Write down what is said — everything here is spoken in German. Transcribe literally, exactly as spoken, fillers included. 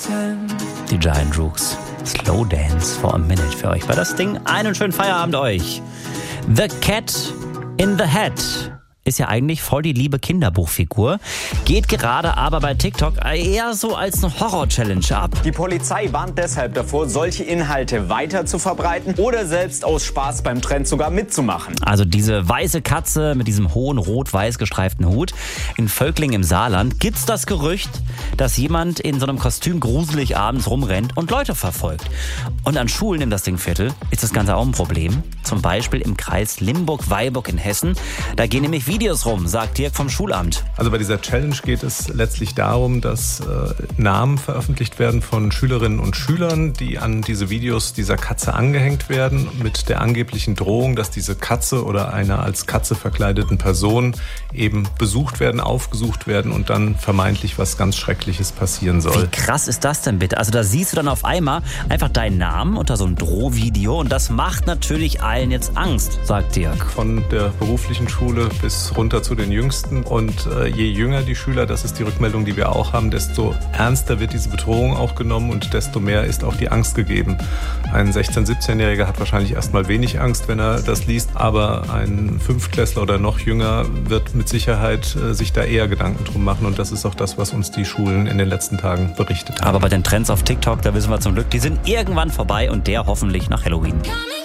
Die Giant Rooks. Slow Dance for a Minute für euch. War das Ding? Einen schönen Feierabend euch. The Cat in the Hat ist ja eigentlich voll die liebe Kinderbuchfigur, geht gerade aber bei TikTok eher so als eine Horror-Challenge ab. Die Polizei warnt deshalb davor, solche Inhalte weiter zu verbreiten oder selbst aus Spaß beim Trend sogar mitzumachen. Also diese weiße Katze mit diesem hohen rot-weiß gestreiften Hut. In Völklingen im Saarland gibt's das Gerücht, dass jemand in so einem Kostüm gruselig abends rumrennt und Leute verfolgt. Und an Schulen im Dastingviertel ist das Ganze auch ein Problem. Zum Beispiel im Kreis Limburg-Weilburg in Hessen. Da gehen nämlich Videos rum, sagt Dirk vom Schulamt. Also bei dieser Challenge geht es letztlich darum, dass äh, Namen veröffentlicht werden von Schülerinnen und Schülern, die an diese Videos dieser Katze angehängt werden, mit der angeblichen Drohung, dass diese Katze oder eine als Katze verkleideten Person eben besucht werden, aufgesucht werden und dann vermeintlich was ganz Schreckliches passieren soll. Wie krass ist das denn bitte? Also da siehst du dann auf einmal einfach deinen Namen unter so einem Drohvideo und das macht natürlich allen jetzt Angst, sagt Dirk. Von der beruflichen Schule bis runter zu den Jüngsten. Und äh, je jünger die Schüler, das ist die Rückmeldung, die wir auch haben, desto ernster wird diese Bedrohung auch genommen und desto mehr ist auch die Angst gegeben. Ein sechzehn-, siebzehnjähriger hat wahrscheinlich erstmal wenig Angst, wenn er das liest, aber ein Fünftklässler oder noch jünger wird mit Sicherheit äh, sich da eher Gedanken drum machen und das ist auch das, was uns die Schulen in den letzten Tagen berichtet haben. Aber bei den Trends auf TikTok, da wissen wir zum Glück, die sind irgendwann vorbei und der hoffentlich nach Halloween.